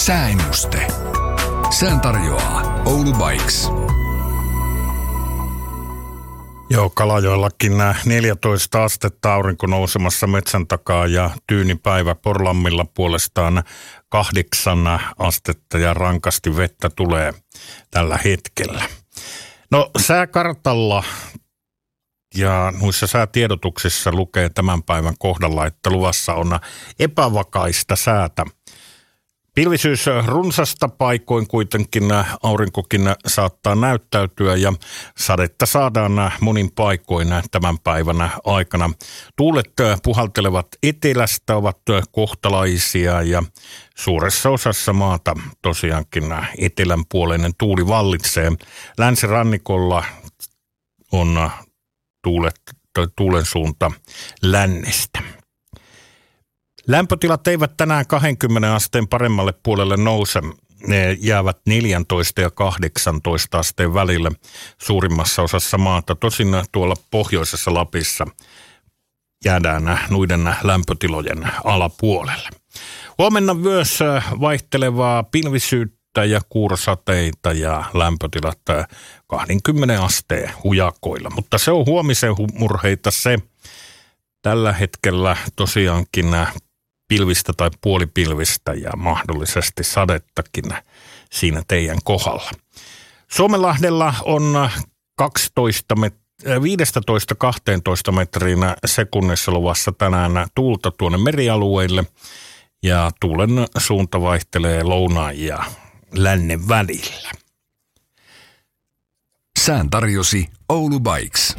Sääennuste. Sään tarjoaa Oulu Bikes. Joo, Kalajoellakin 14 astetta, aurinko nousemassa metsän takaa ja tyyni päivä. Porlammilla puolestaan 8 astetta ja rankasti vettä tulee tällä hetkellä. No, sääkartalla ja noissa säätiedotuksissa lukee tämän päivän kohdalla, että luvassa on epävakaista säätä. Pilvisyys runsasta, paikoin kuitenkin aurinkokin saattaa näyttäytyä ja sadetta saadaan monin paikoin tämän päivän aikana. Tuulet puhaltelevat etelästä, ovat kohtalaisia ja suuressa osassa maata tosiaankin etelänpuoleinen tuuli vallitsee. Länsirannikolla on tuulen suunta lännestä. Lämpötilat eivät tänään 20 asteen paremmalle puolelle nouse. Ne jäävät 14 ja 18 asteen välille suurimmassa osassa maata. Tosin tuolla pohjoisessa Lapissa jäädään noiden lämpötilojen alapuolelle. Huomenna myös vaihtelevaa pilvisyyttä ja kuurosateita ja lämpötilat 20 asteen hujakoilla. Mutta se on huomisen murheita se. Tällä hetkellä tosiaankin pilvistä tai puolipilvistä ja mahdollisesti sadettakin siinä teidän kohdalla. Suomenlahdella on 15-12 metrin sekunnissa luvassa tänään tuulta tuonne merialueille ja tuulen suunta vaihtelee lounaan ja lännen välillä. Sään tarjosi Oulu Bikes.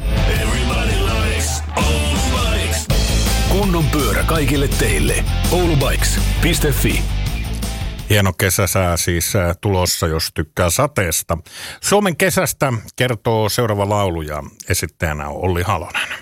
Kunnon pyörä kaikille teille. oulubikes.fi. Hieno kesäsää siis tulossa, jos tykkää sateesta. Suomen kesästä kertoo seuraava laulu ja esittäjänä on Olli Halonen.